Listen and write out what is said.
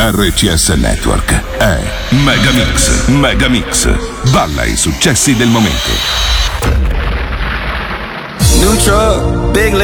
RCS Network è Megamix. Megamix. Balla i successi del momento. New truck, big